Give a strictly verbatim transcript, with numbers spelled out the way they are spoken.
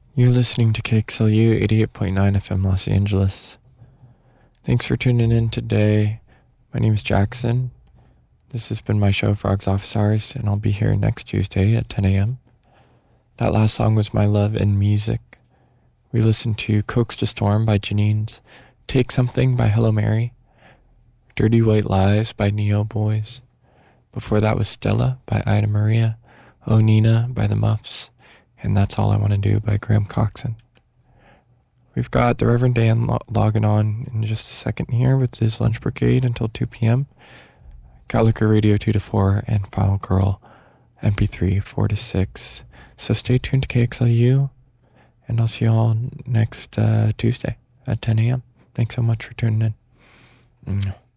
You're listening to K X L U eighty-eight point nine F M Los Angeles. Thanks for tuning in today. My name is Jackson. This has been my show, Frogs Office Hours, and I'll be here next Tuesday at ten a.m. That last song was My Love and Music. We listened to Coaxed to Storm by Janine's, Take Something by Hello Mary, Dirty White Lies by Neo Boys. Before that was Stella by Ida Maria, Oh Nina by The Muffs, and That's All I Want to Do by Graham Coxon. We've got the Reverend Dan lo- logging on in just a second here with his Lunch Brigade until two p.m. Got Liquor Radio two to four and Final Girl M P three four to six. So stay tuned to K X L U, and I'll see you all next uh, Tuesday at ten a.m. Thanks so much for tuning in. Mm.